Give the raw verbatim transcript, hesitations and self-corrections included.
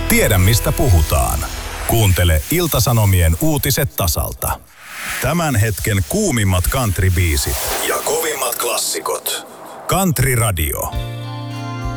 Tiedä mistä puhutaan. Kuuntele Ilta-Sanomien uutiset tasalta. Tämän hetken kuumimmat countrybiisit ja kovimmat klassikot. Country Radio.